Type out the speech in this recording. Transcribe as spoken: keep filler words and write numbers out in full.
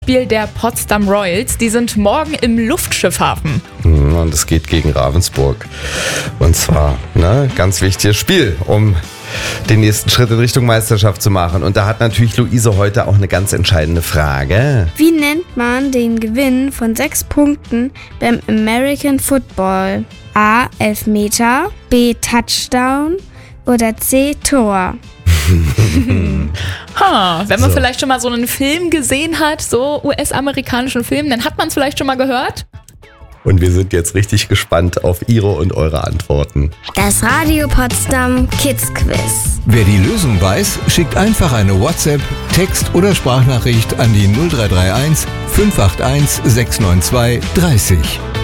Spiel der Potsdam Royals. Die sind morgen im Luftschiffhafen. Und es geht gegen Ravensburg. Und zwar, ne, ganz wichtiges Spiel, um den nächsten Schritt in Richtung Meisterschaft zu machen. Und da hat natürlich Luise heute auch eine ganz entscheidende Frage. Wie nennt man den Gewinn von sechs Punkten beim American Football? A. Elfmeter, B. Touchdown oder C. Tor? ha, wenn man So. vielleicht schon mal so einen Film gesehen hat, so U S-amerikanischen Film, dann hat man es vielleicht schon mal gehört. Und wir sind jetzt richtig gespannt auf Ihre und eure Antworten. Das Radio Potsdam Kids Quiz. Wer die Lösung weiß, schickt einfach eine WhatsApp, Text- oder Sprachnachricht an die null drei drei eins fünf acht eins sechs neun zwei dreißig.